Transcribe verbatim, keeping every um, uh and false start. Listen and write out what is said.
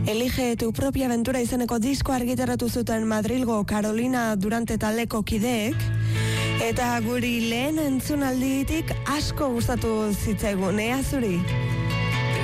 Elige tu propia aventura izeneko disko argitaratu zuten Madrilgo Carolina Durante taldeko kideek, eta guri lehen entzunalditik asko gustatu zitzaigun, ea zuri?